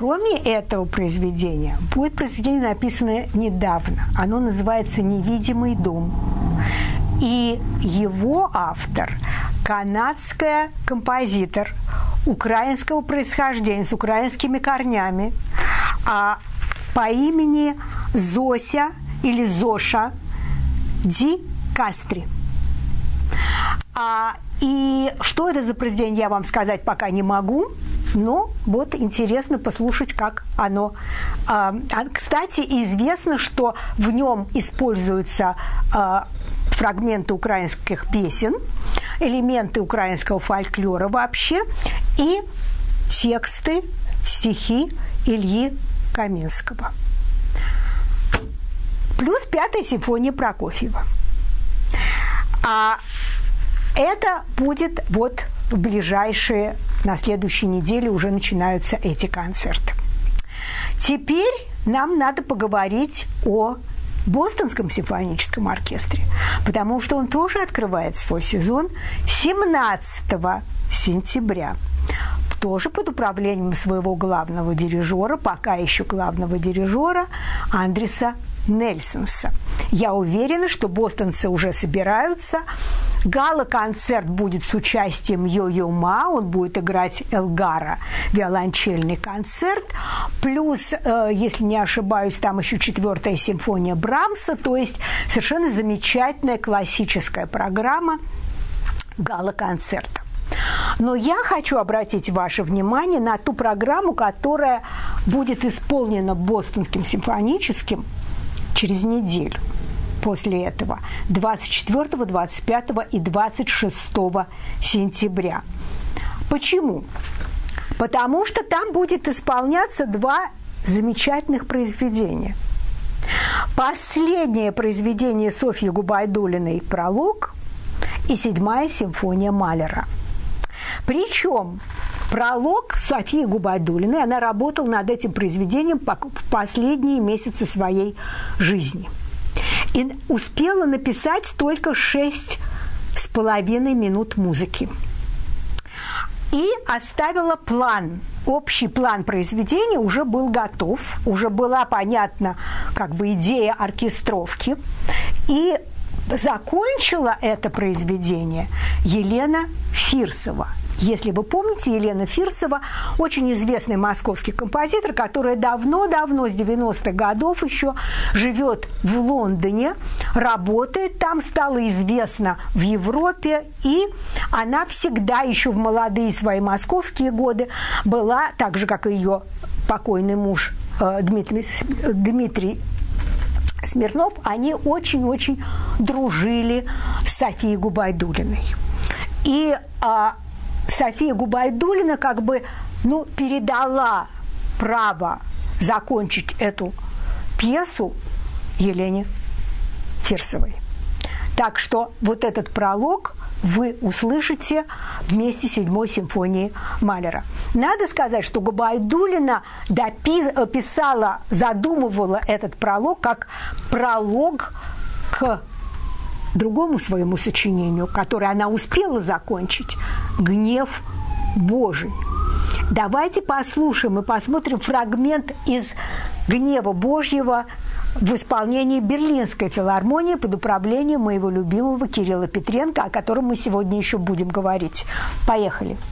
Кроме этого произведения, будет произведение, написанное недавно. Оно называется «Невидимый дом». И его автор – канадская композитор украинского происхождения, с украинскими корнями, по имени Зося или Зоша Ди Кастри. И что это за произведение, я вам сказать пока не могу, но вот интересно послушать, как оно. Кстати, известно, что в нем используются фрагменты украинских песен, элементы украинского фольклора вообще и тексты, стихи Ильи Каменского. Плюс 5-я симфония Прокофьева. Это будет вот в ближайшие, на следующей неделе уже начинаются эти концерты. Теперь нам надо поговорить о Бостонском симфоническом оркестре, потому что он тоже открывает свой сезон 17 сентября. Тоже под управлением своего главного дирижера, пока еще главного дирижера Андреса Нельсонса. Я уверена, что бостонцы уже собираются. Гала-концерт будет с участием Йо-Йо Ма, он будет играть Элгара, виолончельный концерт, плюс, если не ошибаюсь, там еще 4-я симфония Брамса, то есть совершенно замечательная классическая программа гала-концерта. Но я хочу обратить ваше внимание на ту программу, которая будет исполнена Бостонским симфоническим через неделю после этого, 24, 25 и 26 сентября. Почему? Потому что там будет исполняться 2 замечательных произведения. Последнее произведение Софьи Губайдуллиной «Пролог» и 7-я симфония Малера. Причем пролог Софьи Губайдуллиной, она работала над этим произведением в последние месяцы своей жизни. И успела написать только 6,5 минут музыки. И оставила план. Общий план произведения уже был готов, уже была понятна идея оркестровки. И закончила это произведение Елена Фирсова. Если вы помните, Елена Фирсова – очень известный московский композитор, которая давно-давно, с 90-х годов еще живет в Лондоне, работает там, стала известна в Европе, и она всегда еще в молодые свои московские годы была, так же, как и ее покойный муж Дмитрий Смирнов, они очень-очень дружили с Софией Губайдуллиной. И София Губайдуллина передала право закончить эту пьесу Елене Фирсовой. Так что вот этот пролог вы услышите вместе с 7-й симфонией Малера. Надо сказать, что Губайдуллина задумывала этот пролог как пролог к другому своему сочинению, которое она успела закончить, «Гнев Божий». Давайте послушаем и посмотрим фрагмент из «Гнева Божьего» в исполнении Берлинской филармонии под управлением моего любимого Кирилла Петренко, о котором мы сегодня еще будем говорить. Поехали!